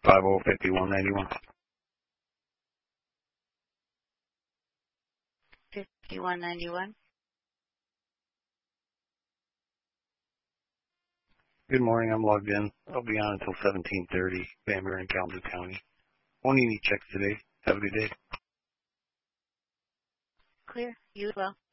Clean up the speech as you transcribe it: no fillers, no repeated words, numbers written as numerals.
505191. 5191. Good morning. I'm logged in. I'll be on until 17:30. Van Buren, Kalamazoo County. Won't need any checks today. Have a good day. Clear. You as well.